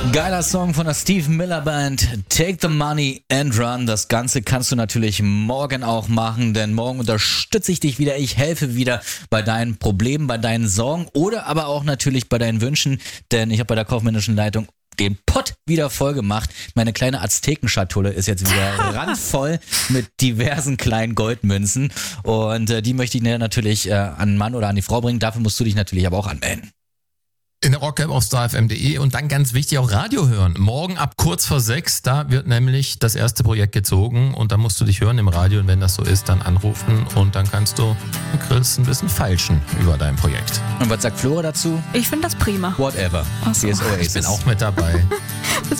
Geiler Song von der Steve Miller Band, Take the Money and Run. Das Ganze kannst du natürlich morgen auch machen, denn morgen unterstütze ich dich wieder. Ich helfe wieder bei deinen Problemen, bei deinen Sorgen oder aber auch natürlich bei deinen Wünschen, denn ich habe bei der kaufmännischen Leitung den Pott wieder voll gemacht. Meine kleine Aztekenschatulle ist jetzt wieder randvoll mit diversen kleinen Goldmünzen und die möchte ich natürlich an den Mann oder an die Frau bringen. Dafür musst du dich natürlich aber auch anmelden. In der Rock-App auf starfm.de und dann ganz wichtig auch Radio hören. Morgen ab kurz vor 6, da wird nämlich das erste Projekt gezogen und da musst du dich hören im Radio und wenn das so ist, dann anrufen und dann kannst du Grills ein bisschen feilschen über dein Projekt. Und was sagt Flora dazu? Ich finde das prima. Whatever. Ach so. Hier ist Oasis. Ich bin auch mit dabei.